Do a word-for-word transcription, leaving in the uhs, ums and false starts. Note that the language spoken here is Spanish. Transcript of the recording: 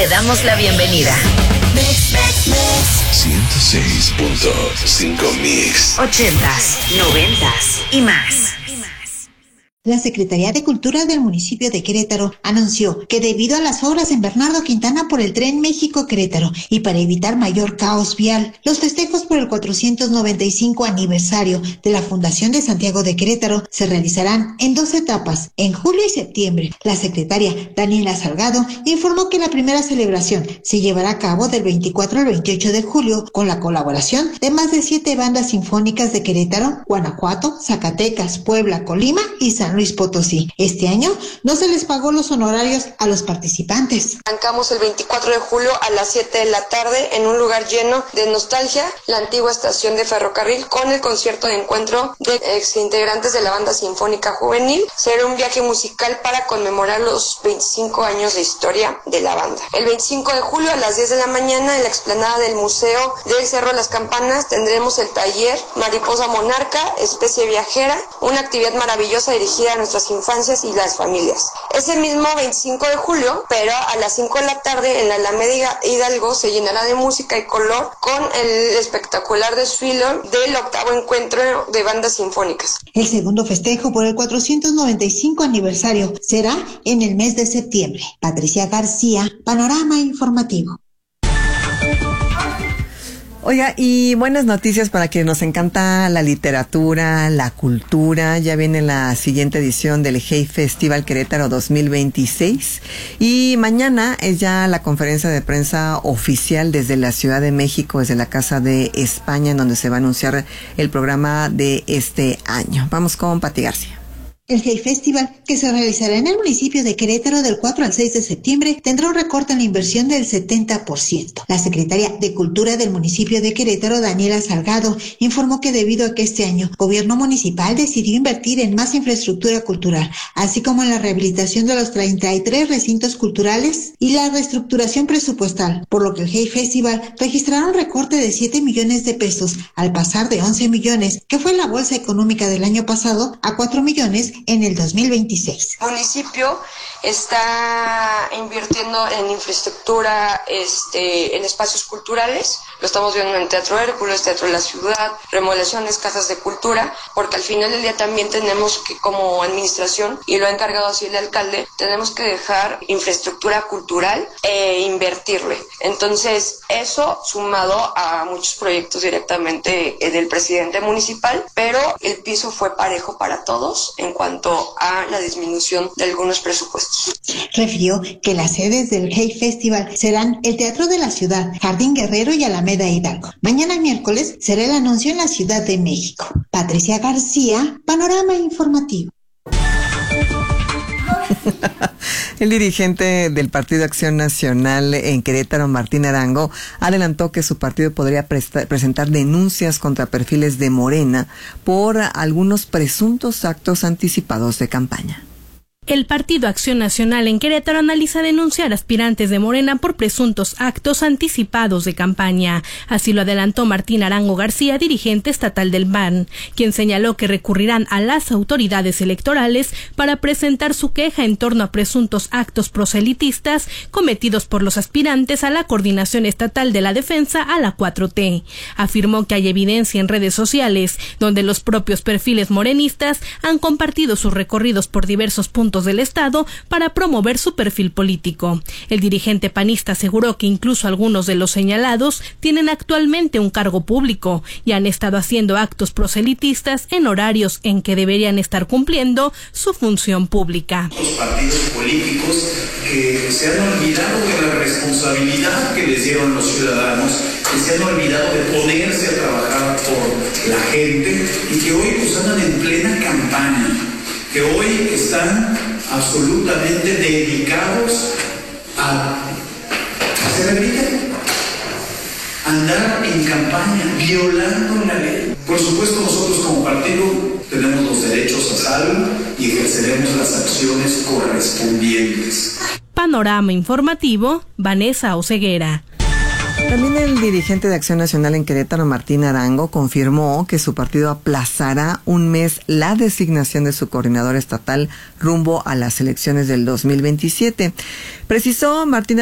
damos la bienvenida. ciento seis punto cinco Mix. Ochentas, noventas y más. La Secretaría de Cultura del municipio de Querétaro anunció que debido a las obras en Bernardo Quintana por el Tren México-Querétaro y para evitar mayor caos vial, los festejos por el cuatrocientos noventa y cinco aniversario de la Fundación de Santiago de Querétaro se realizarán en dos etapas, en julio y septiembre. La secretaria Daniela Salgado informó que la primera celebración se llevará a cabo del veinticuatro al veintiocho de julio con la colaboración de más de siete bandas sinfónicas de Querétaro, Guanajuato, Zacatecas, Puebla, Colima y San Luis Potosí. Este año no se les pagó los honorarios a los participantes. Arrancamos el veinticuatro de julio a las siete de la tarde en un lugar lleno de nostalgia, la antigua estación de ferrocarril, con el concierto de encuentro de exintegrantes de la banda sinfónica juvenil. Será un viaje musical para conmemorar los veinticinco años de historia de la banda. El veinticinco de julio a las diez de la mañana en la explanada del Museo del Cerro de las Campanas tendremos el taller Mariposa Monarca, especie viajera, una actividad maravillosa dirigida a nuestras infancias y las familias. Ese mismo veinticinco de julio, pero a las cinco de la tarde en la Alameda Hidalgo se llenará de música y color con el espectacular desfile del octavo encuentro de bandas sinfónicas. El segundo festejo por el cuatrocientos noventa y cinco aniversario será en el mes de septiembre. Patricia García, Panorama Informativo. Oiga, y buenas noticias para quienes nos encanta la literatura, la cultura. Ya viene la siguiente edición del Hey Festival Querétaro dos mil veintiséis y mañana es ya la conferencia de prensa oficial desde la Ciudad de México, desde la Casa de España, en donde se va a anunciar el programa de este año. Vamos con Pati García. El Hey Festival, que se realizará en el municipio de Querétaro del cuatro al seis de septiembre, tendrá un recorte en la inversión del setenta por ciento. La secretaria de Cultura del municipio de Querétaro, Daniela Salgado, informó que debido a que este año gobierno municipal decidió invertir en más infraestructura cultural, así como en la rehabilitación de los treinta y tres recintos culturales y la reestructuración presupuestal, por lo que el Hey Festival registrará un recorte de siete millones de pesos, al pasar de once millones, que fue la bolsa económica del año pasado, a cuatro millones en el dos mil veintiséis. El municipio está invirtiendo en infraestructura, este, en espacios culturales. Lo estamos viendo en el Teatro Hércules, Teatro de la Ciudad, remodelaciones, casas de cultura, porque al final del día también tenemos que, como administración, y lo ha encargado así el alcalde, tenemos que dejar infraestructura cultural e invertirle. Entonces, eso sumado a muchos proyectos directamente del presidente municipal, pero el piso fue parejo para todos en cuanto a la disminución de algunos presupuestos. Refirió que las sedes del Hey Festival serán el Teatro de la Ciudad, Jardín Guerrero y Alameda Hidalgo. Mañana miércoles será el anuncio en la Ciudad de México. Patricia García, Panorama Informativo. El dirigente del Partido Acción Nacional en Querétaro, Martín Arango, adelantó que su partido podría presta- presentar denuncias contra perfiles de Morena por algunos presuntos actos anticipados de campaña. El Partido Acción Nacional en Querétaro analiza denunciar aspirantes de Morena por presuntos actos anticipados de campaña. Así lo adelantó Martín Arango García, dirigente estatal del P A N, quien señaló que recurrirán a las autoridades electorales para presentar su queja en torno a presuntos actos proselitistas cometidos por los aspirantes a la Coordinación Estatal de la Defensa a la cuatro T. Afirmó que hay evidencia en redes sociales donde los propios perfiles morenistas han compartido sus recorridos por diversos puntos del Estado para promover su perfil político. El dirigente panista aseguró que incluso algunos de los señalados tienen actualmente un cargo público y han estado haciendo actos proselitistas en horarios en que deberían estar cumpliendo su función pública. Los partidos políticos que se han olvidado de la responsabilidad que les dieron los ciudadanos, que se han olvidado de ponerse a trabajar por la gente y que hoy pues andan en plena campaña, que hoy están absolutamente dedicados a hacer el dinero, andar en campaña, violando la ley. Por supuesto, nosotros como partido tenemos los derechos a salvo y ejerceremos las acciones correspondientes. Panorama Informativo, Vanessa Oceguera. También el dirigente de Acción Nacional en Querétaro, Martín Arango, confirmó que su partido aplazará un mes la designación de su coordinador estatal rumbo a las elecciones del dos mil veintisiete. Precisó Martín